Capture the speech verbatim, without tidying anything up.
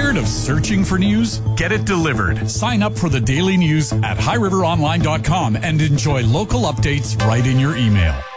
Tired of searching for news? Get it delivered. Sign up for the daily news at high river online dot com and enjoy local updates right in your email.